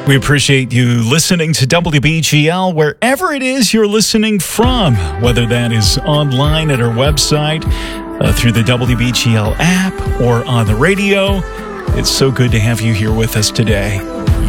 We appreciate you listening to WBGL wherever it is you're listening from, whether that is online at our website, through the WBGL app, or on the radio. It's so good to have you here with us today.